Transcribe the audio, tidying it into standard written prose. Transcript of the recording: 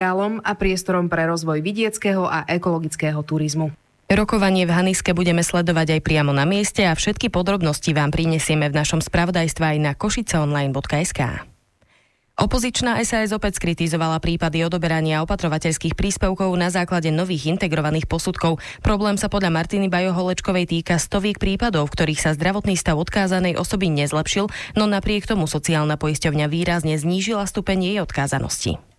potenciálom a priestorom pre rozvoj vidieckého a ekologického turizmu. Rokovanie v Haniske budeme sledovať aj priamo na mieste a všetky podrobnosti vám prinesieme v našom spravodajstve aj na košiceonline.sk. Opozičná SAS opäť skritizovala prípady odoberania opatrovateľských príspevkov na základe nových integrovaných posudkov. Problém sa podľa Martiny Bajo-Holečkovej týka stoviek prípadov, v ktorých sa zdravotný stav odkázanej osoby nezlepšil, no napriek tomu sociálna poisťovňa výrazne znížila stupeň jej odkázanosti.